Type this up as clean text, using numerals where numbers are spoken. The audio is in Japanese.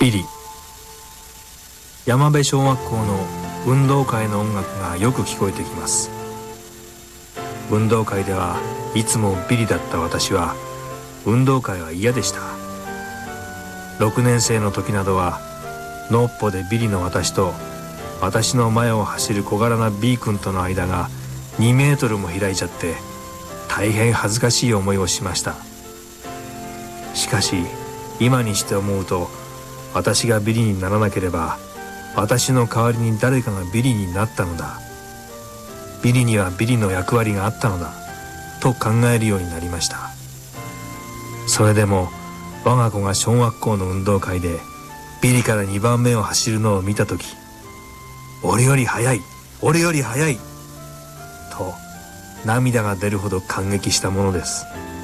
ビリ。山辺小学校の運動会の音楽がよく聞こえてきます。運動会ではいつもビリだった私は運動会は嫌でした。6年生の時などはのっぽでビリの私と私の前を走る小柄な B 君との間が2メートルも開いちゃって大変恥ずかしい思いをしました。しかし今にして思うと、私がビリにならなければ私の代わりに誰かがビリになったのだ、ビリにはビリの役割があったのだと考えるようになりました。それでも我が子が小学校の運動会でビリから2番目を走るのを見たとき、俺より速い、と涙が出るほど感激したものです。